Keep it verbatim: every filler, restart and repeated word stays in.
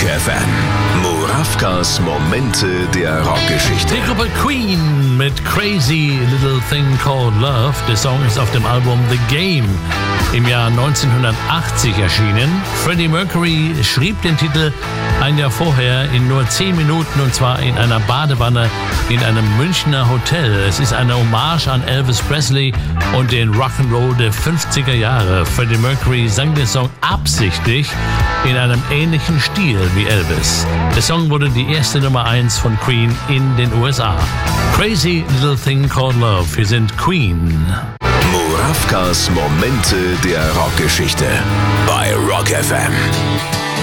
F M. Murawkas Momente der Rockgeschichte. Die Gruppe Queen mit Crazy Little Thing Called Love. Der Song ist auf dem Album The Game im Jahr neunzehnhundertachtzig erschienen. Freddie Mercury schrieb den Titel ein Jahr vorher in nur zehn Minuten, und zwar in einer Badewanne in einem Münchner Hotel. Es ist eine Hommage an Elvis Presley und den Rock'n'Roll der fünfziger Jahre. Freddie Mercury sang den Song absichtlich in einem ähnlichen Stil wie Elvis. Der Song wurde die erste Nummer eins von Queen in den U S A. Crazy Little Thing Called Love. Wir sind Queen. Murawkas Momente der Rockgeschichte bei Rock F M.